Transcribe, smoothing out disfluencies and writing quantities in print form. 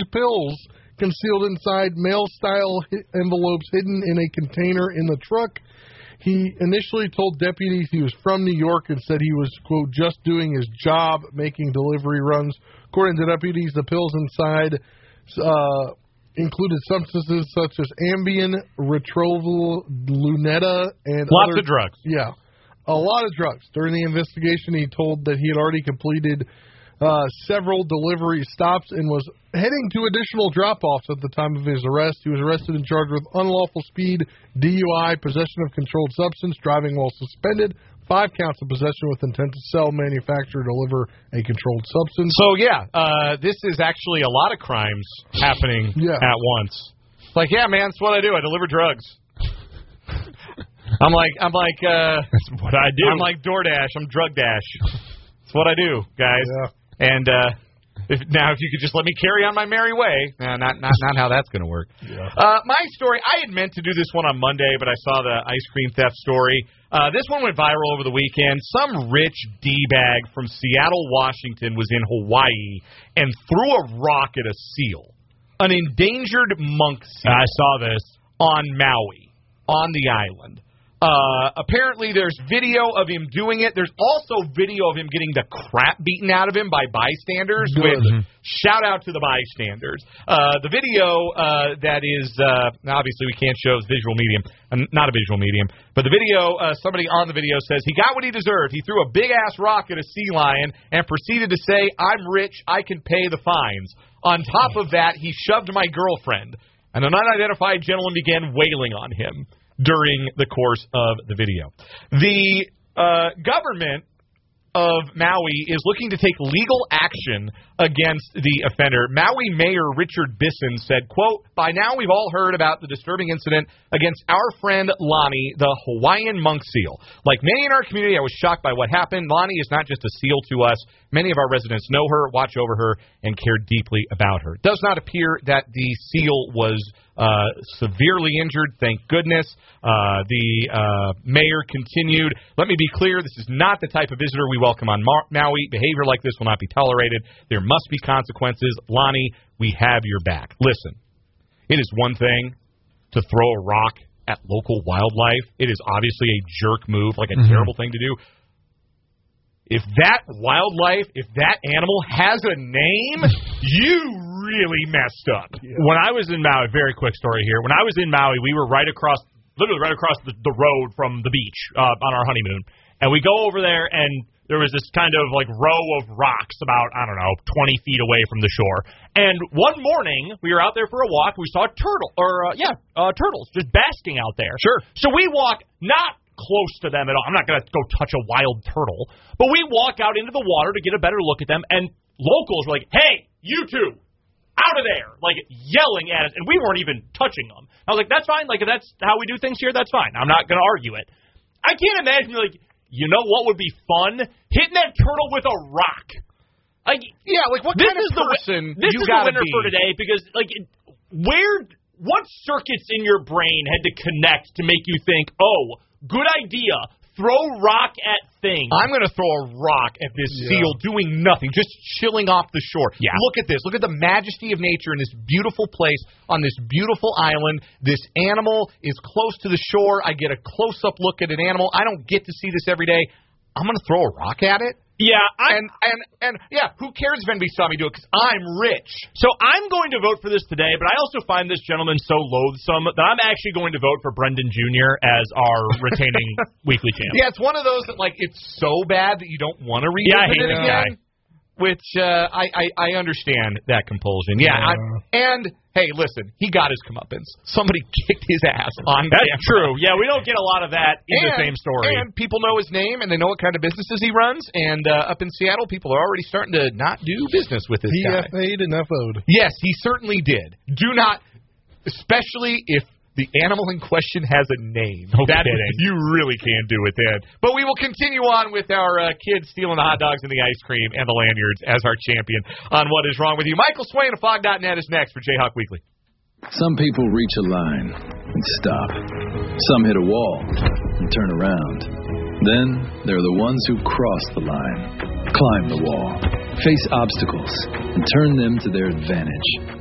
pills concealed inside mail-style envelopes hidden in a container in the truck. He initially told deputies he was from New York and said he was, quote, just doing his job, making delivery runs. According to deputies, the pills inside included substances such as Ambien, Retroval, Luneta, and lots of drugs. Yeah, a lot of drugs. During the investigation, he told that he had already completed several delivery stops and was heading to additional drop-offs at the time of his arrest. He was arrested and charged with unlawful speed, DUI, possession of controlled substance, driving while suspended, 5 counts of possession with intent to sell, manufacture, deliver a controlled substance. So, this is actually a lot of crimes happening at once. It's like, yeah, man, that's what I do. I deliver drugs. I'm like, that's what I do. I'm like DoorDash. I'm Drug Dash. That's what I do, guys. Yeah. And if you could just let me carry on my merry way. Not how that's going to work. Yeah. My story, I had meant to do this one on Monday, but I saw the ice cream theft story. This one went viral over the weekend. Some rich D-bag from Seattle, Washington was in Hawaii and threw a rock at a seal, an endangered monk seal. I saw this. On Maui, on the island. Apparently, there's video of him doing it. There's also video of him getting the crap beaten out of him by bystanders. Shout out to the bystanders. The video that is, obviously we can't show, it's visual medium. Not a visual medium. But the video, somebody on the video says, he got what he deserved. He threw a big-ass rock at a sea lion and proceeded to say, I'm rich, I can pay the fines. On top of that, he shoved my girlfriend. And an unidentified gentleman began wailing on him during the course of the video. The government of Maui is looking to take legal action against the offender. Maui Mayor Richard Bisson said, quote, by now we've all heard about the disturbing incident against our friend Lonnie, the Hawaiian monk seal. Like many in our community, I was shocked by what happened. Lonnie is not just a seal to us. Many of our residents know her, watch over her, and care deeply about her. It does not appear that the seal was severely injured, thank goodness. The mayor continued, let me be clear, this is not the type of visitor we welcome on Maui. Behavior like this will not be tolerated. There must be consequences. Lonnie, we have your back. Listen, it is one thing to throw a rock at local wildlife. It is obviously a jerk move, like a terrible thing to do. If that wildlife, if that animal has a name, you really messed up. Yeah. When I was in Maui, very quick story here. When I was in Maui, we were literally right across the road from the beach on our honeymoon. And we go over there, and there was this kind of like row of rocks about, 20 feet away from the shore. And one morning, we were out there for a walk. We saw turtles just basking out there. Sure. So we walk not close to them at all. I'm not going to go touch a wild turtle. But we walk out into the water to get a better look at them, and locals were like, hey, you two, out of there, like yelling at us, and we weren't even touching them. I was like, that's fine. Like, if that's how we do things here, that's fine. I'm not going to argue it. I can't imagine, like, you know what would be fun? Hitting that turtle with a rock. Like, yeah, like what kind of person this you is the winner be? For today, because, like, what circuits in your brain had to connect to make you think, oh, good idea, throw rock at things. I'm going to throw a rock at this seal doing nothing, just chilling off the shore. Yeah. Look at this. Look at the majesty of nature in this beautiful place on this beautiful island. This animal is close to the shore. I get a close-up look at an animal. I don't get to see this every day. I'm going to throw a rock at it? Yeah, and who cares if anybody saw me do it? Because I'm rich. So I'm going to vote for this today, but I also find this gentleman so loathsome that I'm actually going to vote for Brendan Jr. as our retaining weekly champ. Yeah, it's one of those that, like, it's so bad that you don't want to revisit I hate it this again. guy. Which I understand that compulsion. Yeah. And, hey, listen, he got his comeuppance. Somebody kicked his ass on camera. That's true. Yeah, we don't get a lot of that in the same story. And people know his name, and they know what kind of businesses he runs. And up in Seattle, people are already starting to not do business with this guy. He paid enough owed. Yes, he certainly did. Do not, especially if the animal in question has a name. No kidding. You really can't do it then. But we will continue on with our kids stealing the hot dogs and the ice cream and the lanyards as our champion on What Is Wrong With You. Michael Swain of Fog.net is next for Jayhawk Weekly. Some people reach a line and stop. Some hit a wall and turn around. Then there are the ones who cross the line, climb the wall, face obstacles, and turn them to their advantage.